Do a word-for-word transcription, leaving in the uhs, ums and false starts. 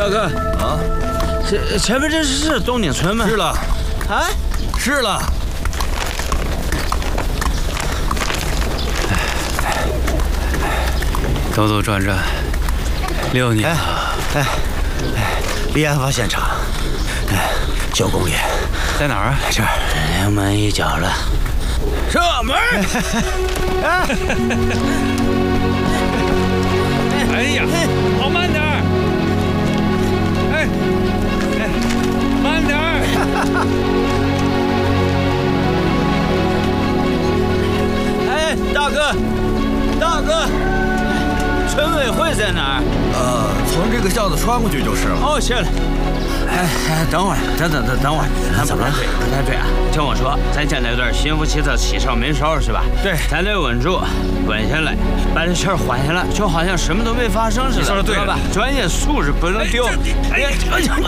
哥啊， 这前面这是东宁村吗？ 是了， 啊， 是了。 兜兜转转，六年了。 哎哎，离案发现场，哎，九公里， 在哪儿啊？ 这儿， 临门一脚了。射门！ 哎呀，跑慢点儿！哎哎，慢点儿！ 哎，大哥，大哥，村委会在哪儿？ 呃，从这个巷子穿过去就是了。 哦，谢了。哎哎，等会儿，等等等等会儿，咱不太对，不太对啊！听我说，咱现在有点心浮气躁、喜上眉梢，是吧？ 对， 咱得稳住，稳下来，把这事儿缓下来，就好像什么都没发生似的。 说的对吧？专业素质不能丢。哎呀！